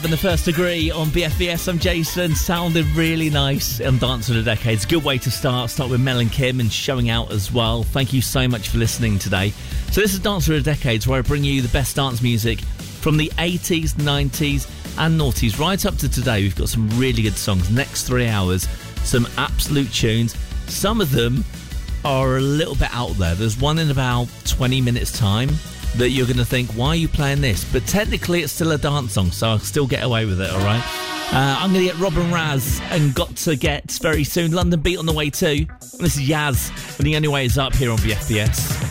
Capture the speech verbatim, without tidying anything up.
In the first degree on B F B S, I'm Jason. Sounded really nice on Dance of the Decades. Good way to start. Start with Mel and Kim and Showing Out as well. Thank you so much for listening today. So this is Dance of the Decades, where I bring you the best dance music from the eighties, nineties and noughties right up to today. We've got some really good songs. Next three hours, some absolute tunes. Some of them are a little bit out there. There's one in about twenty minutes time that you're going to think, why are you playing this? But technically it's still a dance song, so I'll still get away with it, all right? Uh, I'm going to get Robin Raz and Got to Get very soon. London Beat on the way too. And this is Yaz, and The Only Way Is Up here on B F B S.